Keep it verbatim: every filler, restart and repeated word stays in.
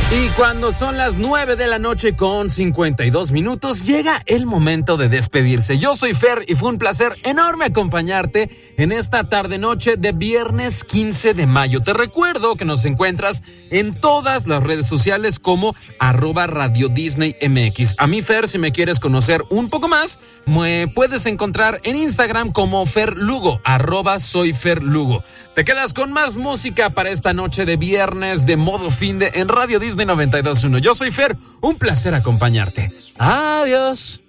Y cuando son las nueve de la noche con cincuenta y dos minutos, llega el momento de despedirse. Yo soy Fer y fue un placer enorme acompañarte en esta tarde-noche de viernes quince de mayo. Te recuerdo que nos encuentras en todas las redes sociales como arroba Radio Disney M X. A mí, Fer, si me quieres conocer un poco más, me puedes encontrar en Instagram como Fer Lugo, arroba soy Fer Lugo. Te quedas con más música para esta noche de viernes de modo finde en Radio Disney noventa y dos punto uno. Yo soy Fer, un placer acompañarte. Adiós.